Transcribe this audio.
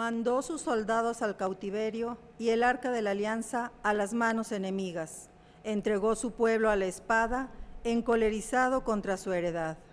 Mandó sus soldados al cautiverio y el arca de la alianza a las manos enemigas. Entregó su pueblo a la espada, encolerizado contra su heredad.